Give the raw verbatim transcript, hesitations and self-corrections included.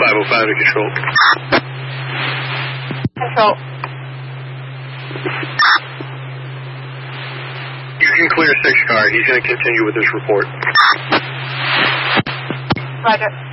five oh five to control. Control. You can clear six car. He's going to continue with his report. Roger.